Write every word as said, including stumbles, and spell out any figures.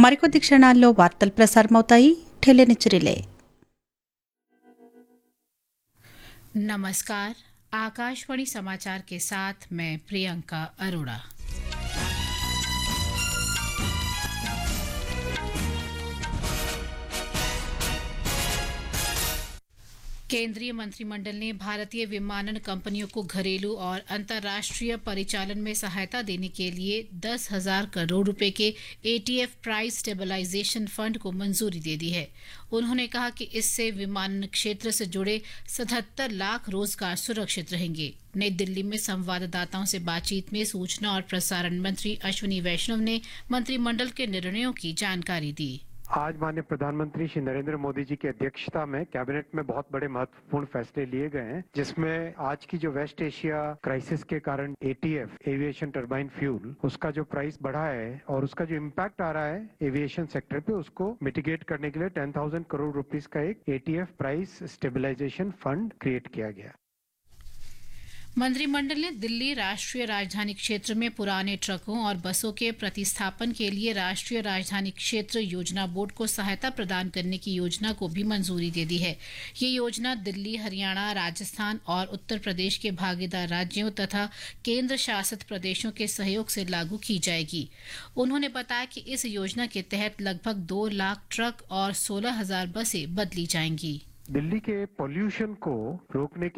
మరికొద్ది క్షణాల్లో వార్తలు ప్రసారమవుతాయి. ఠెలెనిచ్చిరిలే. नमस्कार, आकाशवाणी समाचार के साथ मैं प्रियंका अरोड़ा। केंद्रीय मंत्रिमंडल ने भारतीय विमानन कंपनियों को घरेलू और अंतर्राष्ट्रीय परिचालन में सहायता देने के लिए दस हजार करोड़ रुपए के एटीएफ प्राइस स्टेबलाइजेशन फंड को मंजूरी दे दी है। उन्होंने कहा कि इससे विमानन क्षेत्र से जुड़े सतहत्तर लाख रोजगार सुरक्षित रहेंगे। नई दिल्ली में संवाददाताओं से बातचीत में सूचना और प्रसारण मंत्री अश्विनी वैष्णव ने मंत्रिमंडल के निर्णयों की जानकारी दी। आज माननीय प्रधानमंत्री श्री नरेंद्र मोदी जी की अध्यक्षता में कैबिनेट में बहुत बड़े महत्वपूर्ण फैसले लिए गए हैं, जिसमें आज की जो वेस्ट एशिया क्राइसिस के कारण एटीएफ एविएशन टर्बाइन फ्यूल उसका जो प्राइस बढ़ा है और उसका जो इम्पैक्ट आ रहा है एविएशन सेक्टर पे, उसको मिटिगेट करने के लिए टेन थाउजेंड करोड़ रुपीस का एक ETF price stabilization fund create किया गया। मंत्रिमंडल ने दिल्ली राष्ट्रीय राजधानी क्षेत्र में पुराने ट्रकों और बसों के प्रतिस्थापन के लिए राष्ट्रीय राजधानी क्षेत्र योजना बोर्ड को सहायता प्रदान करने की योजना को भी मंजूरी दे दी है। ये योजना दिल्ली, हरियाणा, राजस्थान और उत्तर प्रदेश के भागीदार राज्यों तथा केंद्र शासित प्रदेशों के सहयोग से लागू की जाएगी। उन्होंने बताया कि इस योजना के तहत लगभग दो लाख ट्रक और सोलह हजार बसें बदली जाएंगी। दिल्ली के पॉल्यूशन को रोकने के